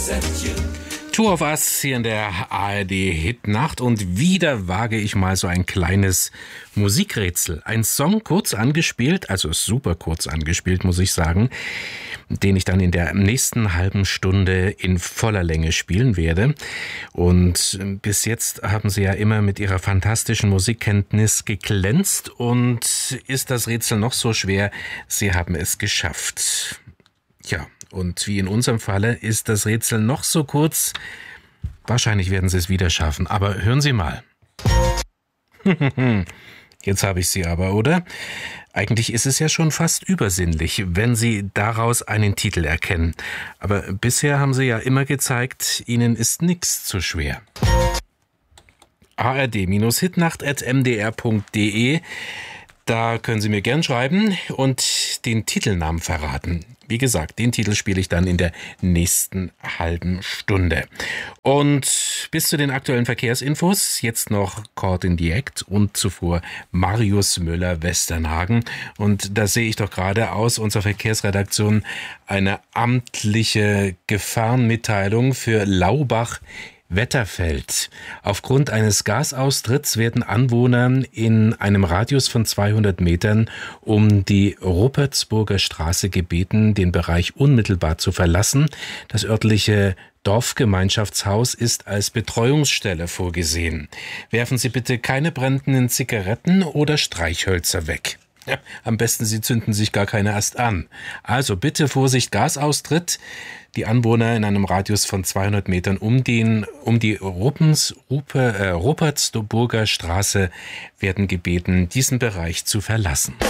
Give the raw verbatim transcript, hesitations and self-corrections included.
Two of Us hier in der A R D Hitnacht und wieder wage ich mal so ein kleines Musikrätsel. Ein Song kurz angespielt, also super kurz angespielt, muss ich sagen, den ich dann in der nächsten halben Stunde in voller Länge spielen werde. Und bis jetzt haben Sie ja immer mit Ihrer fantastischen Musikkenntnis geglänzt. Und ist das Rätsel noch so schwer? Sie haben es geschafft. Ja, und wie in unserem Falle ist das Rätsel noch so kurz. Wahrscheinlich werden Sie es wieder schaffen. Aber hören Sie mal. Jetzt habe ich Sie aber, oder? Eigentlich ist es ja schon fast übersinnlich, wenn Sie daraus einen Titel erkennen. Aber bisher haben Sie ja immer gezeigt, Ihnen ist nichts zu schwer. a r d Hitnacht at m d r punkt d e. Da können Sie mir gern schreiben und den Titelnamen verraten. Wie gesagt, den Titel spiele ich dann in der nächsten halben Stunde. Und bis zu den aktuellen Verkehrsinfos jetzt noch Caught in the Act und zuvor Marius Müller-Westernhagen. Und da sehe ich doch gerade aus unserer Verkehrsredaktion eine amtliche Gefahrenmitteilung für Laubach Wetterfeld. Aufgrund eines Gasaustritts werden Anwohner in einem Radius von zweihundert Metern um die Rupertsburger Straße gebeten, den Bereich unmittelbar zu verlassen. Das örtliche Dorfgemeinschaftshaus ist als Betreuungsstelle vorgesehen. Werfen Sie bitte keine brennenden Zigaretten oder Streichhölzer weg. Ja, am besten Sie zünden sich gar keine erst an. Also bitte Vorsicht, Gasaustritt. Die Anwohner in einem Radius von zweihundert Metern um, den, um die Ruppens, Ruper, äh, Rupertsburger Straße werden gebeten, diesen Bereich zu verlassen.